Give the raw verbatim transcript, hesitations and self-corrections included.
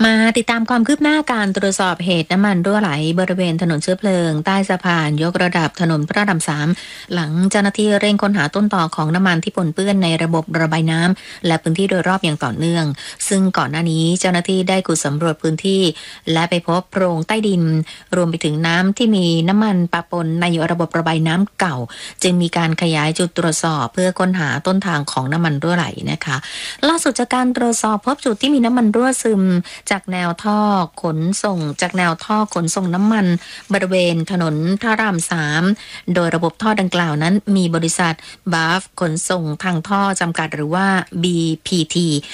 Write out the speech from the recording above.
มาติดตามความคืบหน้าการตรวจสอบเหตุน้ำมันรั่วไหลบริเวณถนนเชื้อเพลิงใต้สะพานยกระดับถนนพระรามสามหลังเจ้าหน้าที่เร่งค้นหาต้นตอของน้ำมันที่ปนเปื้อนในระบบระบายน้ำและพื้นที่โดยรอบอย่างต่อเนื่องซึ่งก่อนหน้านี้เจ้าหน้าที่ได้ขุดสำรวจพื้นที่และไปพบโพรงใต้ดินรวมไปถึงน้ำที่มีน้ำมันปะปนในระบบระบายน้ำเก่าจึงมีการขยายจุดตรวจสอบเพื่อค้นหาต้นทางของน้ำมันรั่วไหลนะคะล่าสุดจากการตรวจสอบพบจุดที่มีน้ำมันรั่วซึมจากแนวท่อขนส่งจากแนวท่อขนส่งน้ำมันบริเวณถนนพระรามสามโดยระบบท่อดังกล่าวนั้นมีบริษัทบาฟขนส่งทางท่อจำกัดหรือว่า บี พี ที